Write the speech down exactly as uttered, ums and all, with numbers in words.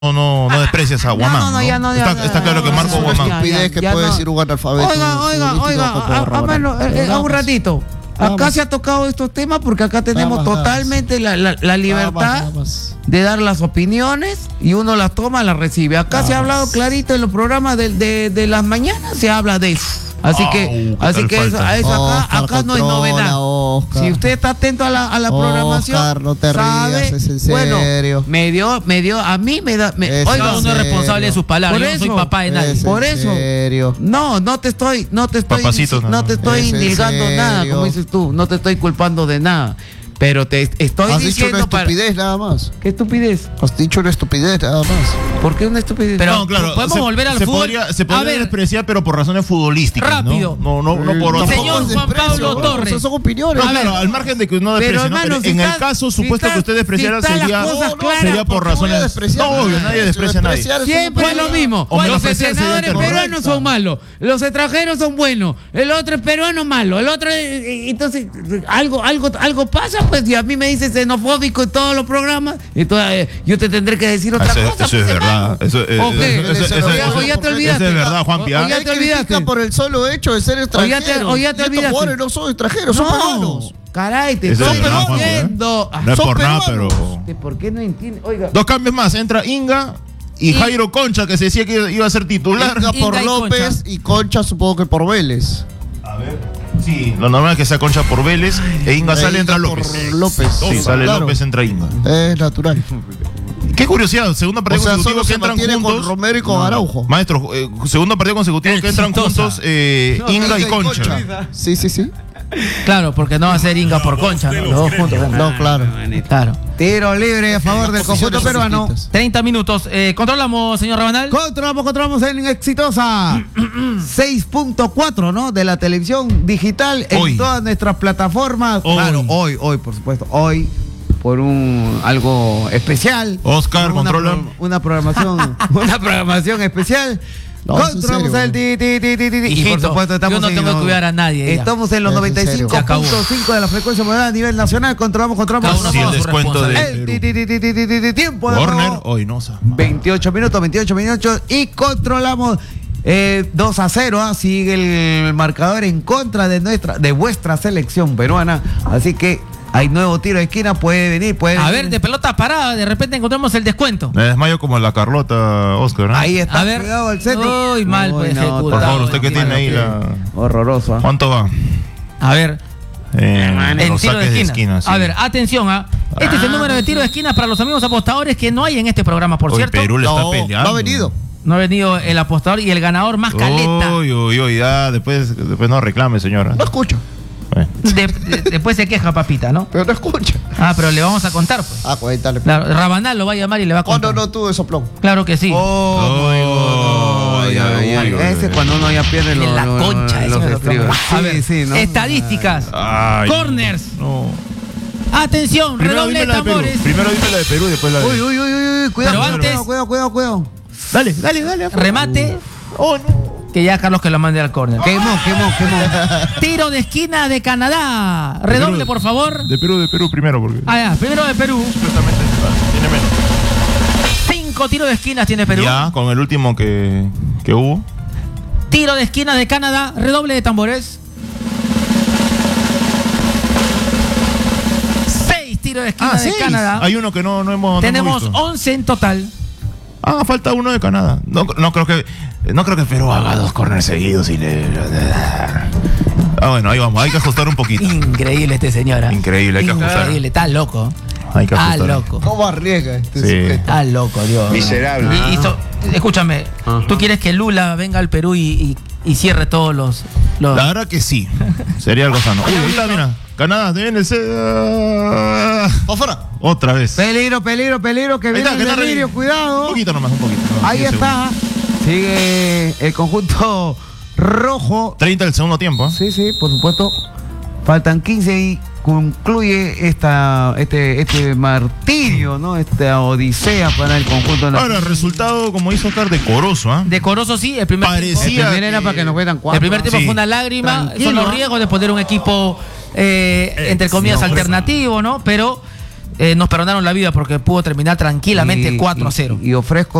No, no, no desprecias a Guamán. No, no, no, ya no, ya, está, ya, está claro ya, que ya, Marco ya, Guamán. ya, estupidez que ya puede no. decir un analfabeto. Oiga, oiga, oiga, a- háganlo, eh, eh, un ratito. Acá se ha tocado estos temas porque acá tenemos Nada más, totalmente la, la, la libertad Nada más, nada más. de dar las opiniones y uno las toma, las recibe. Acá Nada se ha hablado más. clarito en los programas de, de, de las mañanas, se habla de eso. Así Au, que, qué así tal que eso, falta. a eso acá, Oscar, acá no es controla, novedad. Oscar. Si usted está atento a la, a la Oscar, programación, no te sabe, rías, es en bueno, serio. me dio, me dio, a mí me da, me, Es oiga, Cada uno es serio. responsable de sus palabras. Por Yo no soy eso, papá de nadie. es por en eso. serio. No, no te estoy, no te estoy, Papacito, no, no. te estoy Es en indilgando nada, serio. como dices tú, no te estoy culpando de nada, pero te estoy Has dicho diciendo una para estupidez nada más. ¿qué estupidez? Has dicho una estupidez nada más. ¿Por qué una estupidez? Pero- No, claro, podemos se, volver al se fútbol. Podría, se A podría ver. despreciar, pero por razones futbolísticas. Rápido. No, no, no, no por Eh, otro. Señor tampoco es Juan desprecio, Pablo ¿no? Torres. O sea, son opiniones. No, A ver. claro, al margen de que no desprecie, ¿no? hermano, en si el está- caso si supuesto está- que usted despreciara si están las sería, cosas claras, sería por ¿por qué voy a razones. despreciar? No, obvio, nadie desprecia a nadie. Despreciar es Siempre es una lo mismo. O Los menospreciar sería entrenadores correcto. peruanos son malos, los extranjeros son buenos, el otro es peruano malo, el otro es- entonces algo algo algo pasa, pues, y a mí me dice xenofóbico en todos los programas, entonces eh, yo te tendré que decir otra Eso, cosa. eso es pues, verdad. hermano. Eso, eh, ¿O qué? eso- eso- Eso- eso- O ya- eso- o ya te eso olvidaste. es verdad, Juan O- Pia. o ya Él te olvidaste. critica por el solo hecho de ser O ya extranjero. te- o ya te Y estos olvidaste. jugadores no son extranjeros, son peruanos. Caray, te Eso estoy es verdad, Juan Pia, ¿eh? diciendo. Ah, No es Son por nada, pero. peruanos. ¿por qué no entiende? Oiga. Dos cambios más. Entra Inga y, Y- Jairo Concha, que se decía que iba a ser titular. Inga por Inga y López Concha. y Concha supongo que por Vélez. A ver. Sí, lo normal es que sea Concha por Vélez. E Inga sale, E entra Inga López. por López. Sí, sale Claro. López, entra Inga. Es natural. Qué curiosidad, segunda O partido sea, consecutivo solo que se entran mantiene juntos. con Romero y con No, no. Araujo. Maestro, eh, segundo partido consecutivo que entran Exitosa. juntos eh, Inga y Concha. Sí, sí, sí. Claro, porque no va a ser Inga por Concha, ¿no? Los dos juntos. No, claro. Claro. Tiro libre a favor del conjunto Posiciones peruano. distintas. treinta minutos. Eh, ¿Controlamos, señor Rabanal? Controlamos, controlamos en Exitosa seis punto cuatro, ¿no? De la televisión digital en Hoy. todas nuestras plataformas. Hoy. Claro, hoy, hoy, por supuesto, hoy, por un algo especial. Oscar, una, controla. pro- una programación, una programación especial. No, es en Controlamos serio. el ti, ti, ti, ti, ti, ti. Y por Hijito, supuesto estamos yo no en tengo que los- cuidar a nadie, ya. Estamos en los Es en noventa y cinco serio. punto cinco de la frecuencia modulada a nivel nacional. Controlamos, controlamos. Cada uno Sí, el bajo su descuento de responsabilidad. El ti, ti, ti, ti, ti, ti, ti, ti, tiempo de Warner, juego. hoy no sa- veintiocho minutos, veintiocho minutos y controlamos eh, dos a cero. ¿ah? Sigue el marcador en contra de nuestra, de vuestra selección peruana. Así que hay nuevo tiro de esquina, puede venir, puede A venir. ver, de pelota parada, de repente encontramos el descuento. Me desmayo como la Carlota, Oscar. ¿no? Ahí está, A ver. pegado al centro. Uy, mal, pues, ejecutado. Por favor, usted que Qué tiene ahí malo, la. Horroroso. ¿ah? ¿Cuánto va? A ver, En el los tiro de saques esquina. sí. A ver, atención, ¿ah? Este es el número de tiro de esquina para los amigos apostadores que no hay en este programa, por Hoy cierto. Perú le está No, peleando. no ha venido. No ha venido el apostador y el ganador más caleta. Uy, uy, uy, ya, después, después no reclame, señora. No escucha. Bueno. De- de- después se queja, papita, ¿no? Pero no escucha. Ah, pero le vamos a contar, pues. Ah, cuéntale. Claro, Rabanal lo va a llamar y le va a Oh, no, contar. no tuve soplón. Claro que sí. Oh, Uy, no, uy, ya, uy, ya, uy, Ese uy. cuando uno ya pierde En los, la los- concha, los eso me lo estribos. A Sí, ver, sí, ¿no? estadísticas. Ay, Corners. No. Atención, Primero redoble dime de la de Perú. tambores. Primero dime la de Perú y después la de. Uy, uy, uy, uy, uy, cuidado, Pero antes- cuidado, cuidado, cuidado. Dale, dale, dale. Remate. Oh, no. Que ya Carlos que lo mande al córner. Quemó, quemó, quemó. Tiro de esquina de Canadá. Redoble, Perú. por favor. De Perú, de Perú primero, porque. Ah, ya, primero de Perú. Supuestamente tiene menos. Cinco tiros de esquinas tiene Perú. Ya, con el último que, que hubo. Tiro de esquina de Canadá. Redoble de tambores. Seis tiros de esquina Ah, de seis. Canadá. Hay uno que no, no hemos. no Tenemos hemos visto. once en total. Ah, falta uno de Canadá. No, no creo que. No creo que Perú haga dos corners seguidos y le. Ah, bueno, ahí vamos. Hay que ajustar un poquito. Increíble este señor. ¿ah? Increíble, hay que ajustar. Increíble, está loco. Hay que Está ajustar. loco. ¿Cómo arriesga este Sí. sujeto? Está loco, Dios. Miserable. Y, y so- escúchame, ¿tú quieres que Lula venga al Perú y, y- y cierre todos los. los- La verdad que sí. Sería algo sano. Uy, ahí está, mira. Canadá, deben el C. Afuera. Otra vez. Peligro, peligro, peligro, que Ahí viene está, que el está delirio, re- cuidado. Un poquito nomás, un poquito. no, Ahí diez está. Sigue el conjunto rojo. segundos. treinta del segundo tiempo. ¿eh? Sí, sí, por supuesto. Faltan quince y concluye esta, este, este martirio, ¿no? Esta odisea para el conjunto de la. Ahora, resultado, como hizo Oscar, decoroso, ¿ah? Decoroso sí, el primer Parecía- tiempo. El primer era para que nos cuedan cuatro. El primer tiempo Sí. fue una lágrima. Tranquilo, Son los ¿ah? riesgos de poner un equipo, eh, entre comillas, no, alternativo, ¿no? Pero eh, nos perdonaron la vida porque pudo terminar tranquilamente Y- cuatro a cero. Y, y ofrezco